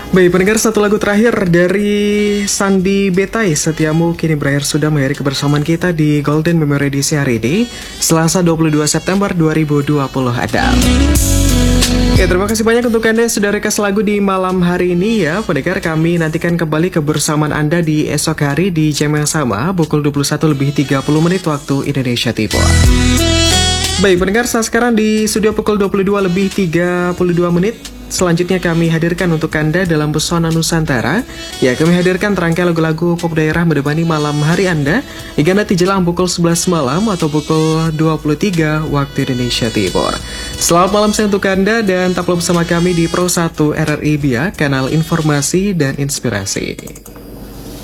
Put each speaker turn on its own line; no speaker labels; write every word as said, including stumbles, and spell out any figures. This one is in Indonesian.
Baik, pendengar, satu lagu terakhir dari Sandi Betai Setiamu kini berakhir sudah mengakhiri kebersamaan kita di Golden Memory edisi hari ini, Selasa dua puluh dua September dua ribu dua puluh ada. Ya, terima kasih banyak untuk Anda yang sudah request lagu di malam hari ini ya. Pendengar, kami nantikan kembali kebersamaan Anda di esok hari di jam yang sama, pukul dua puluh satu lebih tiga puluh menit waktu Indonesia Timur. Baik, pendengar, saat sekarang di studio pukul dua puluh dua lebih tiga puluh dua menit. Selanjutnya kami hadirkan untuk Anda dalam Pesona Nusantara. Ya, kami hadirkan terangkai lagu-lagu pop daerah menemani malam hari Anda hingga nanti jelang pukul sebelas malam atau pukul dua puluh tiga waktu Indonesia Timur. Selamat malam saya untuk Anda dan tetaplah bersama kami di Pro satu R R I B I A, kanal informasi dan inspirasi.